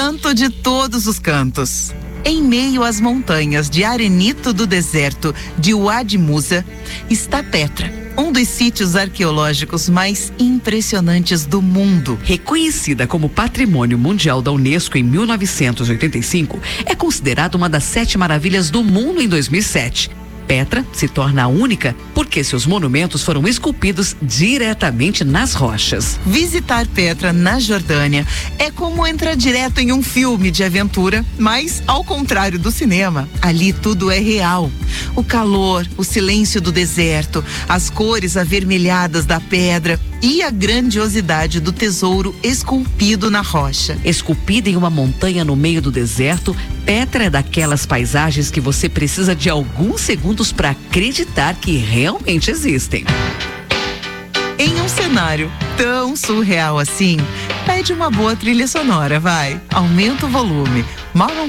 canto de todos os cantos. Em meio às montanhas de arenito do deserto de Wadi Musa, está Petra, um dos sítios arqueológicos mais impressionantes do mundo. Reconhecida como Patrimônio Mundial da Unesco em 1985, é considerada uma das 7 maravilhas do mundo em 2007. Petra se torna a única porque seus monumentos foram esculpidos diretamente nas rochas. Visitar Petra na Jordânia é como entrar direto em um filme de aventura, mas ao contrário do cinema, ali tudo é real. O calor, o silêncio do deserto, as cores avermelhadas da pedra e a grandiosidade do tesouro esculpido na rocha. Esculpida em uma montanha no meio do deserto, Petra é daquelas paisagens que você precisa de alguns segundos para acreditar que realmente existem. Em um cenário tão surreal assim, pede uma boa trilha sonora, vai. Aumenta o volume. Marlon